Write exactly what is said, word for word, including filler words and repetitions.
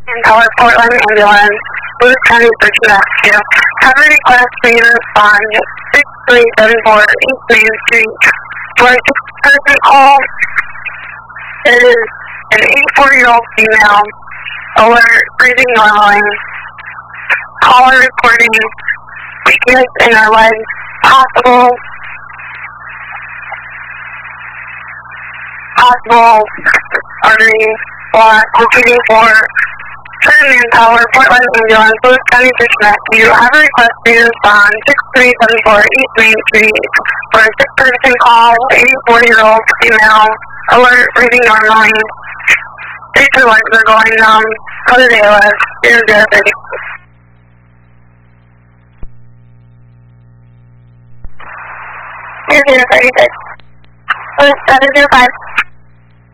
Power Portland Ambulance, Lewis County Search and Rescue. Have a request for you to respond at six three seven four East Main Street for a six-person call. It is an eighty-four-year-old female, alert, breathing normally, caller reporting weakness in her legs, possible, possible artery block, repeating for certain manpower, Portland Ambulance, Lewis County Search and Rescue. Have a request for you to respond six three seven four East Main Street for a six-person call, eighty-four-year-old female, alert, breathing normally, face and legs are going numb, code of A L S, zero zero thirty. zero zero thirty-six. Seven zero five.